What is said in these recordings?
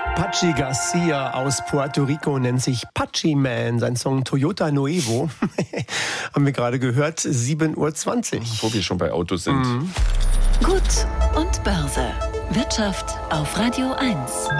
Pachi Garcia aus Puerto Rico nennt sich Pachi Man. Sein Song Toyota Nuevo haben wir gerade gehört, 7:20 Uhr. Wo wir schon bei Autos sind. Gut und Börse. Wirtschaft auf Radio 1.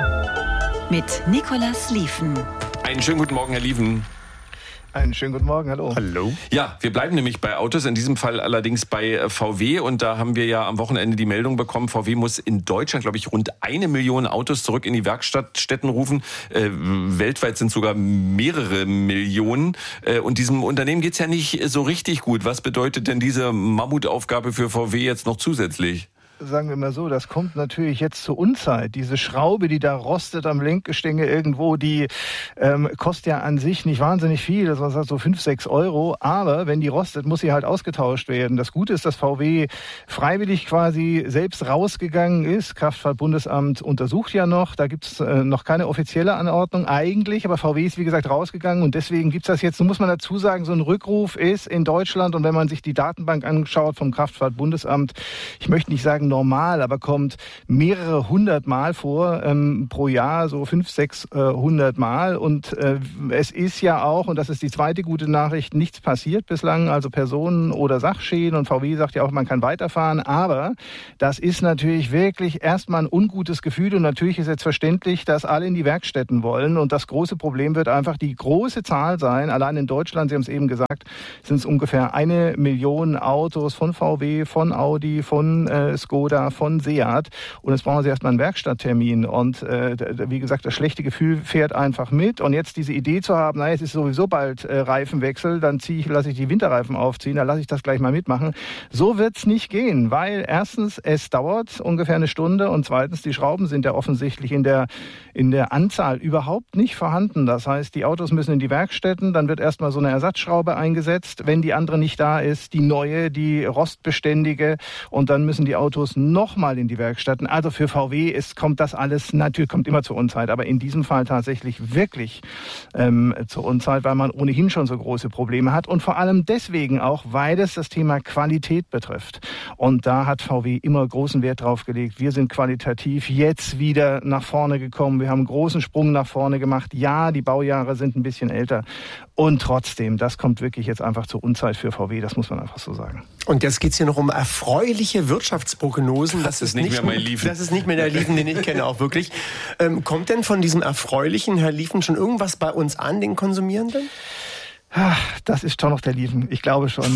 Mit Nicolas Lieven. Einen schönen guten Morgen, Herr Lieven. Einen schönen guten Morgen, hallo. Hallo. Ja, wir bleiben nämlich bei Autos, in diesem Fall allerdings bei VW. Und da haben wir ja am Wochenende die Meldung bekommen, VW muss in Deutschland, glaube ich, rund 1 Million Autos zurück in die Werkstätten rufen. Weltweit sind sogar mehrere Millionen. Und diesem Unternehmen geht's ja nicht so richtig gut. Was bedeutet denn diese Mammutaufgabe für VW jetzt noch zusätzlich? Sagen wir mal so, das kommt natürlich jetzt zur Unzeit. Diese Schraube, die da rostet am Lenkgestänge irgendwo, die kostet ja an sich nicht wahnsinnig viel, das war so 5-6 Euro. Aber wenn die rostet, muss sie halt ausgetauscht werden. Das Gute ist, dass VW freiwillig quasi selbst rausgegangen ist. Kraftfahrtbundesamt untersucht ja noch. Da gibt's noch keine offizielle Anordnung eigentlich, aber VW ist wie gesagt rausgegangen und deswegen gibt's das jetzt. Nun muss man dazu sagen, so ein Rückruf ist in Deutschland und wenn man sich die Datenbank anschaut vom Kraftfahrtbundesamt, ich möchte nicht sagen normal, aber kommt mehrere 100 Mal vor pro Jahr, so 500-600 Mal. Und es ist ja auch, und das ist die zweite gute Nachricht, nichts passiert bislang, also Personen- oder Sachschäden. Und VW sagt ja auch, man kann weiterfahren. Aber das ist natürlich wirklich erstmal ein ungutes Gefühl. Und natürlich ist jetzt verständlich, dass alle in die Werkstätten wollen. Und das große Problem wird einfach die große Zahl sein. Allein in Deutschland, Sie haben es eben gesagt, sind es ungefähr 1 Million Autos von VW, von Audi, von Skoda, von Seat und jetzt brauchen sie erstmal einen Werkstatttermin und wie gesagt, das schlechte Gefühl fährt einfach mit und jetzt diese Idee zu haben, naja, es ist sowieso bald Reifenwechsel, dann lasse ich die Winterreifen aufziehen, dann lasse ich das gleich mal mitmachen. So wird's nicht gehen, weil erstens, es dauert ungefähr eine Stunde und zweitens, die Schrauben sind ja offensichtlich in der Anzahl überhaupt nicht vorhanden. Das heißt, die Autos müssen in die Werkstätten, dann wird erstmal so eine Ersatzschraube eingesetzt, wenn die andere nicht da ist, die neue, die rostbeständige und dann müssen die Autos nochmal in die Werkstätten. Also für VW kommt das alles, natürlich kommt immer zur Unzeit, aber in diesem Fall tatsächlich wirklich zur Unzeit, weil man ohnehin schon so große Probleme hat und vor allem deswegen auch, weil es das Thema Qualität betrifft. Und da hat VW immer großen Wert drauf gelegt. Wir sind qualitativ jetzt wieder nach vorne gekommen. Wir haben einen großen Sprung nach vorne gemacht. Ja, die Baujahre sind ein bisschen älter und trotzdem, das kommt wirklich jetzt einfach zur Unzeit für VW, das muss man einfach so sagen. Und jetzt geht's hier noch um erfreuliche Wirtschaftsprognosen. Das ist nicht mehr mein Lieven. Das ist nicht mehr der Lieven, den ich kenne, auch wirklich. Kommt denn von diesem erfreulichen, Herr Lieven, schon irgendwas bei uns an, den Konsumierenden? Das ist schon noch der Lieven, ich glaube schon.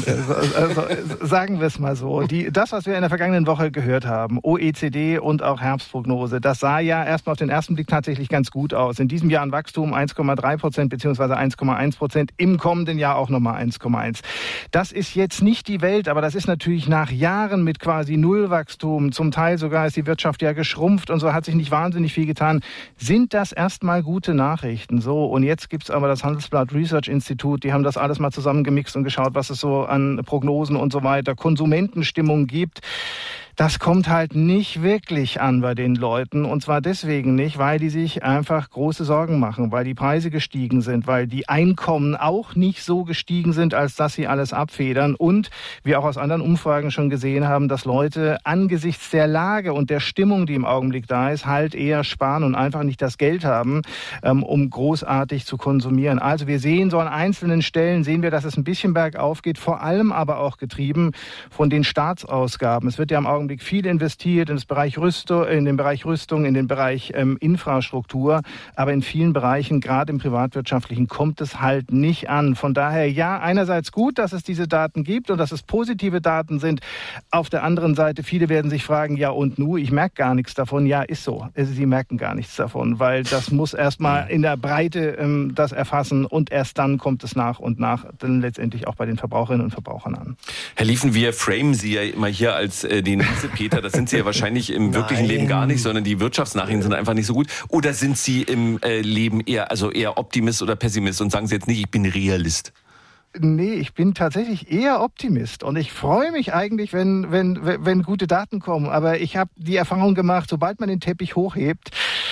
Sagen wir es mal so. Das, was wir in der vergangenen Woche gehört haben, OECD und auch Herbstprognose, das sah ja erstmal auf den ersten Blick tatsächlich ganz gut aus. In diesem Jahr ein Wachstum 1,3% bzw. 1,1%, im kommenden Jahr auch nochmal 1,1%. Das ist jetzt nicht die Welt, aber das ist natürlich nach Jahren mit quasi Nullwachstum, zum Teil sogar ist die Wirtschaft ja geschrumpft und so hat sich nicht wahnsinnig viel getan, sind das erstmal gute Nachrichten. So, und jetzt gibt's aber das Handelsblatt Research Institute, die haben das alles mal zusammengemixt und geschaut, was es so an Prognosen und so weiter, Konsumentenstimmung gibt. Das kommt halt nicht wirklich an bei den Leuten und zwar deswegen nicht, weil die sich einfach große Sorgen machen, weil die Preise gestiegen sind, weil die Einkommen auch nicht so gestiegen sind, als dass sie alles abfedern und wir auch aus anderen Umfragen schon gesehen haben, dass Leute angesichts der Lage und der Stimmung, die im Augenblick da ist, halt eher sparen und einfach nicht das Geld haben, um großartig zu konsumieren. Also wir sehen so an einzelnen Stellen, sehen wir, dass es ein bisschen bergauf geht, vor allem aber auch getrieben von den Staatsausgaben. Es wird ja im Augenblick viel investiert in den Bereich Rüstung, in den Bereich Infrastruktur, aber in vielen Bereichen, gerade im Privatwirtschaftlichen, kommt es halt nicht an. Von daher, ja, einerseits gut, dass es diese Daten gibt und dass es positive Daten sind. Auf der anderen Seite, viele werden sich fragen, ja und nu, ich merke gar nichts davon. Ja, ist so. Sie merken gar nichts davon, weil das muss erstmal in der Breite das erfassen und erst dann kommt es nach und nach dann letztendlich auch bei den Verbraucherinnen und Verbrauchern an. Herr Lieven, wir framen Sie ja immer hier als den Peter, das sind Sie ja wahrscheinlich im wirklichen Leben gar nicht, sondern die Wirtschaftsnachrichten sind einfach nicht so gut. Oder sind Sie im Leben eher Optimist oder Pessimist und sagen Sie jetzt nicht, ich bin Realist? Nee, ich bin tatsächlich eher Optimist und ich freue mich eigentlich, wenn gute Daten kommen. Aber ich habe die Erfahrung gemacht, sobald man den Teppich hochhebt,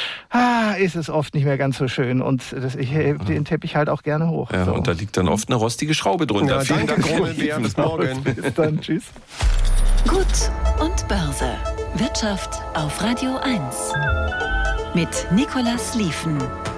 ist es oft nicht mehr ganz so schön. Und ich hebe den Teppich halt auch gerne hoch. Ja, so. Und da liegt dann oft eine rostige Schraube drunter. Ja, vielen Dank, bis morgen. Bis dann, tschüss. Gut und Börse. Wirtschaft auf Radio 1. mit Nicolas Liefen.